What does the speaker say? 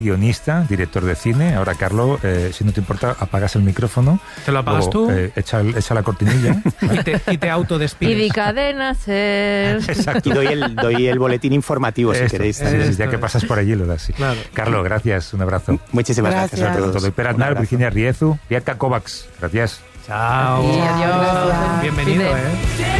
guionista, director de cine. Ahora, Carlos, si no te importa, apagas el micrófono. ¿Te lo apagas luego, tú? Echa la cortinilla. y te autodespides. Y di cadena ser. Exacto. Y doy el boletín informativo, si queréis. Sí, ya que pasas por allí lo das, sí. Claro. Carlos, gracias, un abrazo. Muchísimas gracias a todos. Todo. Pere Aznar, Virginia Riezu, Bianca Kovacs. Gracias. Chao. Adiós. Bienvenido, Vive.